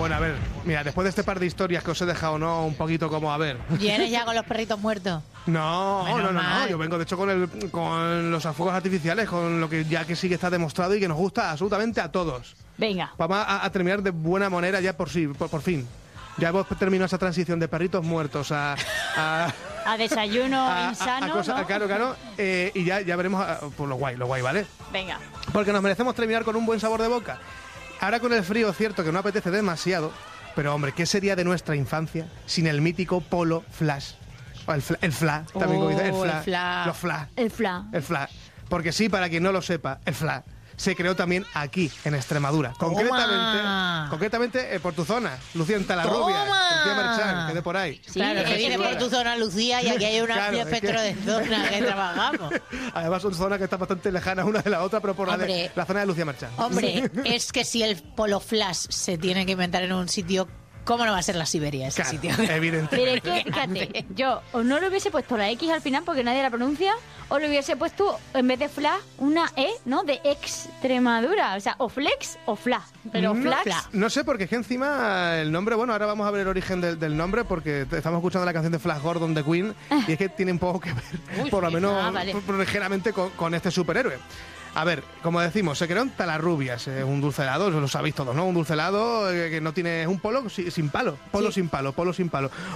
Bueno, a ver, mira, después de este par de historias que os he dejado, ¿no? Un poquito como, a ver. ¿Vienes ya con los perritos muertos? No, Menos no. mal. Yo vengo, de hecho, con los fuegos artificiales, con lo que ya que sí que está demostrado y que nos gusta absolutamente a todos. Venga. Vamos a terminar de buena manera ya por fin. Ya hemos terminado esa transición de perritos muertos a desayuno insano, cosas, ¿no? Claro. Y ya veremos por lo guay, ¿vale? Venga. Porque nos merecemos terminar con un buen sabor de boca. Ahora con el frío, cierto que no apetece demasiado, pero hombre, ¿qué sería de nuestra infancia sin el mítico Polo Flash? O el Fla, también como dice, el Fla. Los Fla. El Fla. Porque sí, para quien no lo sepa, el Fla se creó también aquí, en Extremadura. Concretamente por tu zona, Lucía, en Talarrubia. Lucía Merchán, que de por ahí. Sí, claro, que viene por tu zona, Lucía, y aquí hay un amplio espectro de zonas que trabajamos. Además son zonas que están bastante lejanas una de la otra, pero por la zona de Lucía Merchán. Hombre, es que si el Polo Flash se tiene que inventar en un sitio, ¿cómo no va a ser la Siberia ese sitio? Evidentemente. Pero es que, fíjate, yo o no le hubiese puesto la X al final porque nadie la pronuncia, o le hubiese puesto, en vez de Fla, una E, ¿no? De Extremadura. O sea, o Flex o Fla. Pero Flax... No sé, porque es que encima el nombre, bueno, ahora vamos a ver el origen del nombre, porque estamos escuchando la canción de Flash Gordon de Queen, y es que tiene un poco que ver, por lo menos ligeramente, con este superhéroe. A ver, como decimos, se creó en Talarrubias, un dulce helado, lo sabéis todos, ¿no? Un dulce helado que no tiene, es un polo sin palo, polo sin palo.